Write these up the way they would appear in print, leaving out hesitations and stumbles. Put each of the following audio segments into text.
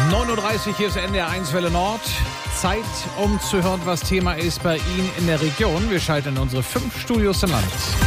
9:30 Uhr, hier ist NDR 1 Welle Nord. Zeit, um zu hören, was Thema ist bei Ihnen in der Region. Wir schalten in unsere 5 Studios im Land.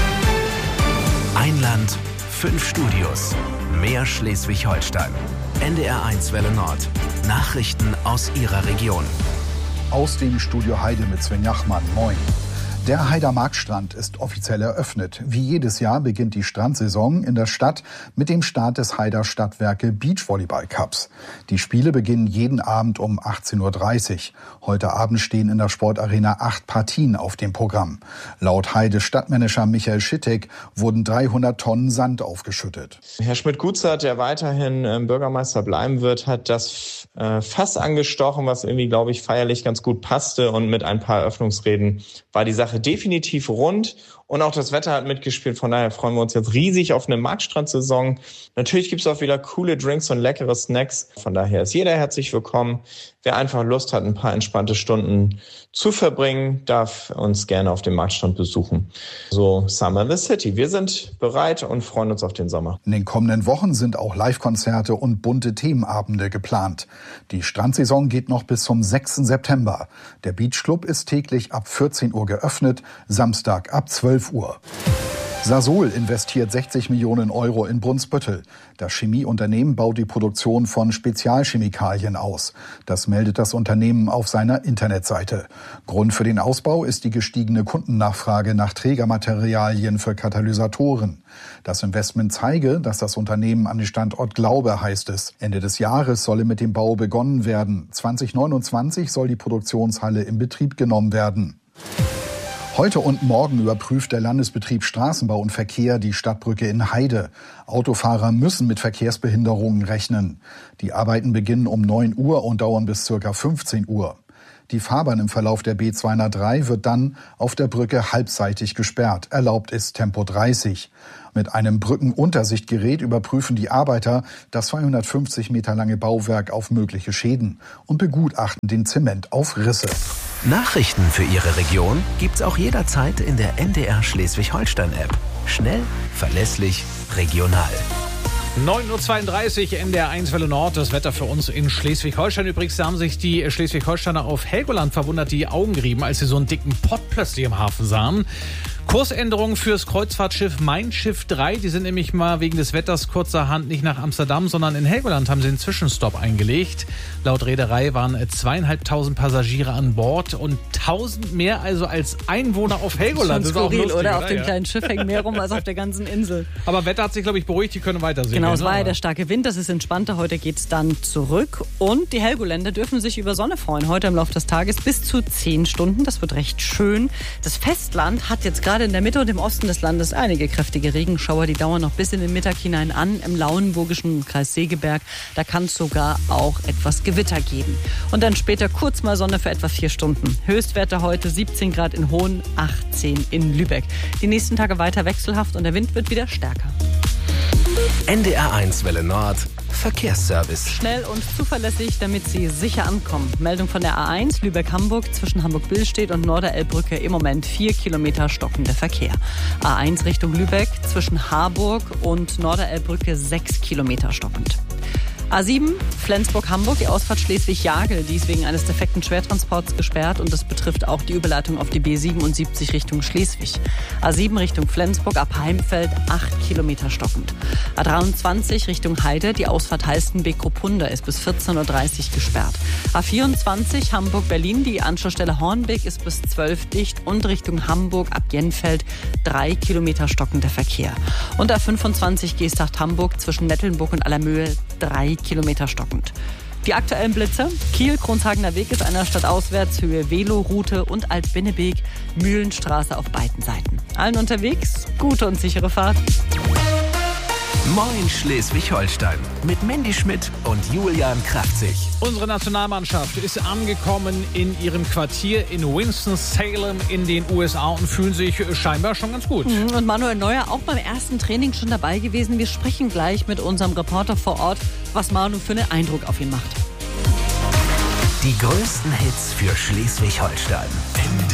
Ein Land, 5 Studios. Mehr Schleswig-Holstein. NDR 1 Welle Nord. Nachrichten aus Ihrer Region. Aus dem Studio Heide mit Sven Jachmann. Moin. Der Heider Marktstrand ist offiziell eröffnet. Wie jedes Jahr beginnt die Strandsaison in der Stadt mit dem Start des Heider Stadtwerke Beachvolleyball Cups. Die Spiele beginnen jeden Abend um 18:30 Uhr. Heute Abend stehen in der Sportarena 8 Partien auf dem Programm. Laut Heide Stadtmanager Michael Schittek wurden 300 Tonnen Sand aufgeschüttet. Herr Schmidt-Gutzert, der weiterhin Bürgermeister bleiben wird, hat das Fass angestochen, was irgendwie, glaube ich, feierlich ganz gut passte. Und mit ein paar Eröffnungsreden war die Sache definitiv rund. Und auch das Wetter hat mitgespielt. Von daher freuen wir uns jetzt riesig auf eine Marktstrandsaison. Natürlich gibt es auch wieder coole Drinks und leckere Snacks. Von daher ist jeder herzlich willkommen. Wer einfach Lust hat, ein paar entspannte Stunden zu verbringen, darf uns gerne auf dem Marktstrand besuchen. So, Summer in the City. Wir sind bereit und freuen uns auf den Sommer. In den kommenden Wochen sind auch Live-Konzerte und bunte Themenabende geplant. Die Strandsaison geht noch bis zum 6. September. Der Beachclub ist täglich ab 14 Uhr geöffnet, Samstag ab 12 Uhr. Sasol investiert 60 Millionen Euro in Brunsbüttel. Das Chemieunternehmen baut die Produktion von Spezialchemikalien aus. Das meldet das Unternehmen auf seiner Internetseite. Grund für den Ausbau ist die gestiegene Kundennachfrage nach Trägermaterialien für Katalysatoren. Das Investment zeige, dass das Unternehmen an den Standort glaube, heißt es. Ende des Jahres solle mit dem Bau begonnen werden. 2029 soll die Produktionshalle in Betrieb genommen werden. Heute und morgen überprüft der Landesbetrieb Straßenbau und Verkehr die Stadtbrücke in Heide. Autofahrer müssen mit Verkehrsbehinderungen rechnen. Die Arbeiten beginnen um 9 Uhr und dauern bis ca. 15 Uhr. Die Fahrbahn im Verlauf der B203 wird dann auf der Brücke halbseitig gesperrt. Erlaubt ist Tempo 30. Mit einem Brückenuntersichtgerät überprüfen die Arbeiter das 250 Meter lange Bauwerk auf mögliche Schäden und begutachten den Zement auf Risse. Nachrichten für Ihre Region gibt's auch jederzeit in der NDR Schleswig-Holstein-App. Schnell, verlässlich, regional. 9:32 Uhr, NDR 1 Welle Nord. Das Wetter für uns in Schleswig-Holstein. Übrigens, da haben sich die Schleswig-Holsteiner auf Helgoland verwundert die Augen gerieben, als sie so einen dicken Pott plötzlich im Hafen sahen. Kursänderungen fürs Kreuzfahrtschiff Mein Schiff 3. Die sind nämlich mal wegen des Wetters kurzerhand nicht nach Amsterdam, sondern in Helgoland haben sie einen Zwischenstopp eingelegt. Laut Reederei waren 2.500 Passagiere an Bord und 1.000 mehr also als Einwohner auf Helgoland. Schon skurril, das ist auch lustig, oder? Auf dem kleinen Schiff hängen mehr rum als auf der ganzen Insel. Aber Wetter hat sich, glaube ich, beruhigt. Die können weitersehen. Genau, es war ja der starke Wind, das ist entspannter. Heute geht's dann zurück. Und die Helgoländer dürfen sich über Sonne freuen. Heute im Laufe des Tages bis zu 10 Stunden. Das wird recht schön. Das Festland hat jetzt gerade in der Mitte und im Osten des Landes einige kräftige Regenschauer. Die dauern noch bis in den Mittag hinein an. Im Lauenburgischen Kreis Segeberg, da kann es sogar auch etwas Gewitter geben. Und dann später kurz mal Sonne für etwa 4 Stunden. Höchstwerte heute 17 Grad in Hohn, 18 in Lübeck. Die nächsten Tage weiter wechselhaft und der Wind wird wieder stärker. NDR 1 Welle Nord. Verkehrsservice. Schnell und zuverlässig, damit Sie sicher ankommen. Meldung von der A1 Lübeck-Hamburg zwischen Hamburg-Billstedt und Norderelbbrücke im Moment 4 Kilometer stockender Verkehr. A1 Richtung Lübeck zwischen Harburg und Norderelbbrücke 6 Kilometer stockend. A7 Flensburg-Hamburg, die Ausfahrt Schleswig-Jagel, die ist wegen eines defekten Schwertransports gesperrt und das betrifft auch die Überleitung auf die B77 Richtung Schleswig. A7 Richtung Flensburg ab Heimfeld 8 Kilometer stockend. A23 Richtung Heide, die Ausfahrt Halstenbeek-Kruppunda ist bis 14:30 Uhr gesperrt. A24 Hamburg-Berlin, die Anschlussstelle Hornbeck ist bis 12 dicht und Richtung Hamburg ab Jenfeld 3 Kilometer stockender Verkehr. Und A25 Geesthacht-Hamburg zwischen Nettelnburg und Allermöhe 3 Kilometer stockend. Die aktuellen Blitze: Kiel, Kronshagener Weg ist einer Stadt auswärts, Höhe Veloroute und Alt-Binnebeek, Mühlenstraße auf beiden Seiten. Allen unterwegs, gute und sichere Fahrt. Moin Schleswig-Holstein mit Mandy Schmidt und Julian Kraftzig. Unsere Nationalmannschaft ist angekommen in ihrem Quartier in Winston-Salem in den USA und fühlen sich scheinbar schon ganz gut. Und Manuel Neuer auch beim ersten Training schon dabei gewesen. Wir sprechen gleich mit unserem Reporter vor Ort, was Manu für einen Eindruck auf ihn macht. Die größten Hits für Schleswig-Holstein.